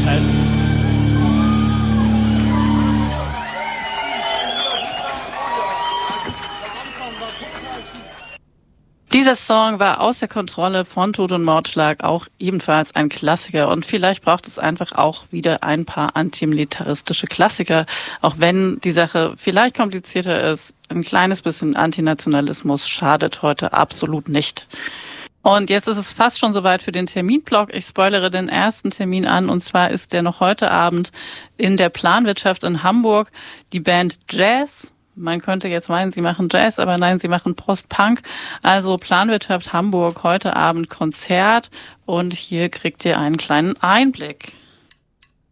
Dieser Song war außer Kontrolle von Tod und Mordschlag, auch ebenfalls ein Klassiker. Und vielleicht braucht es einfach auch wieder ein paar antimilitaristische Klassiker. Auch wenn die Sache vielleicht komplizierter ist, ein kleines bisschen Antinationalismus schadet heute absolut nicht. Und jetzt ist es fast schon soweit für den Terminblock. Ich spoilere den ersten Termin an, und zwar ist der noch heute Abend in der Planwirtschaft in Hamburg. Die Band Jazz. Man könnte jetzt meinen, sie machen Jazz, aber nein, sie machen Post-Punk. Also Planwirtschaft Hamburg, heute Abend Konzert. Und hier kriegt ihr einen kleinen Einblick.